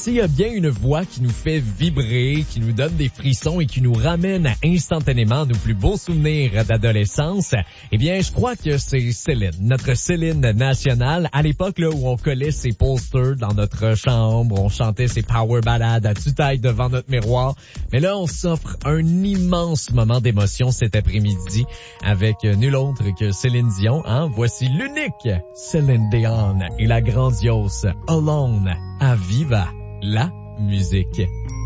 s'il y a bien une voix qui nous fait vibrer, qui nous donne des frissons et qui nous ramène instantanément nos plus beaux souvenirs d'adolescence, eh bien, je crois que c'est Céline, notre Céline nationale. À l'époque là où on collait ses posters dans notre chambre, on chantait ses power ballades à tue-tête devant notre miroir. Mais là, on s'offre un immense moment d'émotion cet après-midi avec nul autre que Céline Dion. Voici l'unique Céline Dion et la grandiose Alone à Viva la musique.